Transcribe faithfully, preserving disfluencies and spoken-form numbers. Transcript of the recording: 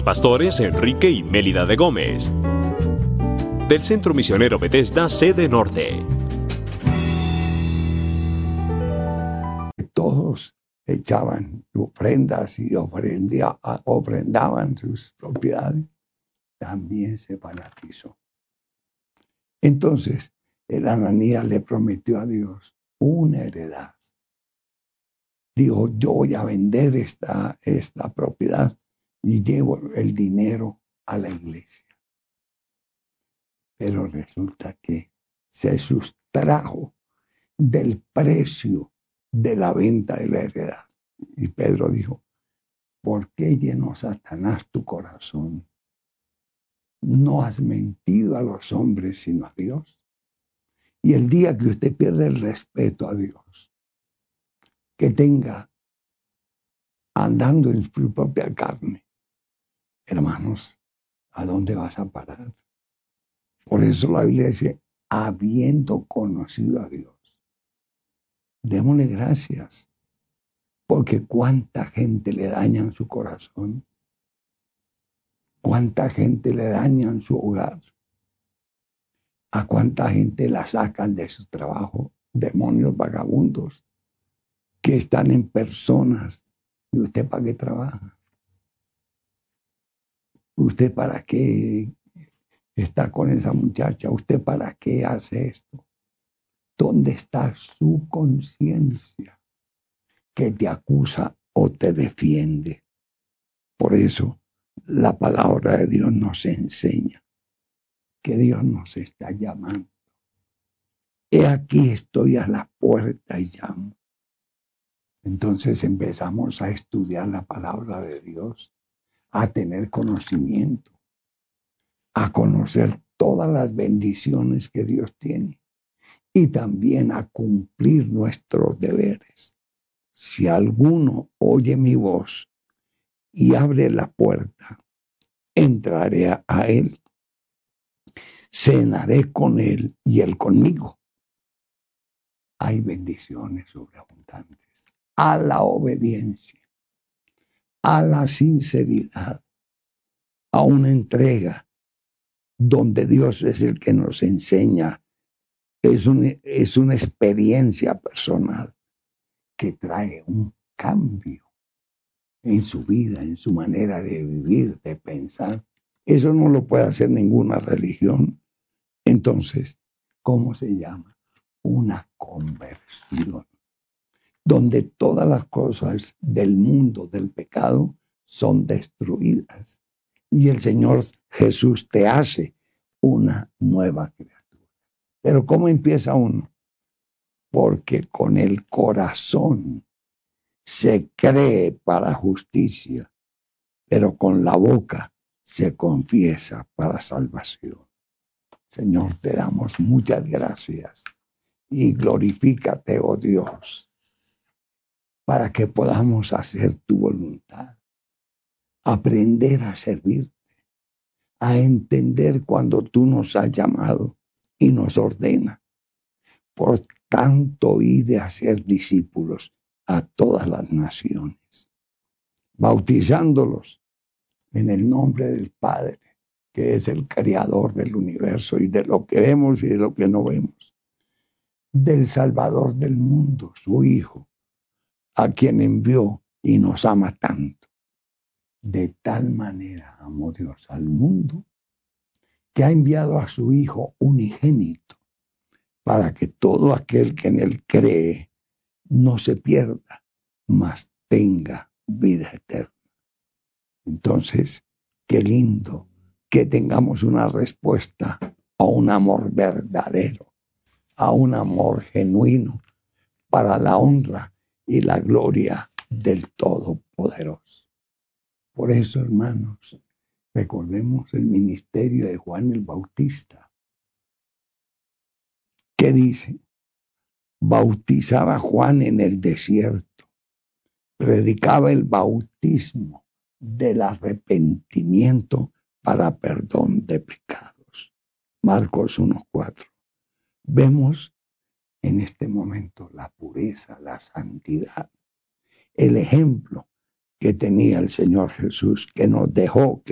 los pastores Enrique y Mélida de Gómez, del Centro Misionero Bethesda, sede norte. Todos echaban ofrendas y ofrendía, ofrendaban sus propiedades. También se fanatizó. Entonces, el Ananías le prometió a Dios una heredad. Dijo, yo voy a vender esta, esta propiedad y llevo el dinero a la iglesia. Pero resulta que se sustrajo del precio de la venta de la heredad. Y Pedro dijo, ¿por qué llenó Satanás tu corazón? No has mentido a los hombres sino a Dios. Y el día que usted pierde el respeto a Dios, que tenga andando en su propia carne, hermanos, ¿a dónde vas a parar? Por eso la Biblia dice, habiendo conocido a Dios, démosle gracias, porque cuánta gente le dañan su corazón, cuánta gente le dañan su hogar, a cuánta gente la sacan de su trabajo, demonios vagabundos que están en personas. ¿Y usted para qué trabaja? ¿Usted para qué está con esa muchacha? ¿Usted para qué hace esto? ¿Dónde está su conciencia que te acusa o te defiende? Por eso la palabra de Dios nos enseña que Dios nos está llamando. He aquí estoy a la puerta y llamo. Entonces empezamos a estudiar la palabra de Dios, a tener conocimiento, a conocer todas las bendiciones que Dios tiene y también a cumplir nuestros deberes. Si alguno oye mi voz y abre la puerta, entraré a, a él, cenaré con él y él conmigo. Hay bendiciones sobreabundantes a la obediencia, a la sinceridad, a una entrega donde Dios es el que nos enseña. Es, un, es una experiencia personal que trae un cambio en su vida, en su manera de vivir, de pensar. Eso no lo puede hacer ninguna religión. Entonces, ¿cómo se llama? Una conversión, donde todas las cosas del mundo, del pecado, son destruidas. Y el Señor Jesús te hace una nueva criatura. Pero ¿cómo empieza uno? Porque con el corazón se cree para justicia, pero con la boca se confiesa para salvación. Señor, te damos muchas gracias y glorifícate, oh Dios, para que podamos hacer tu voluntad, aprender a servirte, a entender cuando tú nos has llamado y nos ordena. Por tanto, id de hacer discípulos a todas las naciones, bautizándolos en el nombre del Padre, que es el creador del universo y de lo que vemos y de lo que no vemos, del Salvador del mundo, su Hijo, a quien envió y nos ama tanto. De tal manera amó Dios al mundo que ha enviado a su Hijo unigénito para que todo aquel que en él cree no se pierda, mas tenga vida eterna. Entonces, qué lindo que tengamos una respuesta a un amor verdadero, a un amor genuino para la honra y la gloria del Todopoderoso. Por eso, hermanos, recordemos el ministerio de Juan el Bautista, que dice, bautizaba Juan en el desierto, predicaba el bautismo del arrepentimiento para perdón de pecados. Marcos uno cuatro. Vemos en este momento la pureza, la santidad, el ejemplo que tenía el Señor Jesús, que nos dejó, que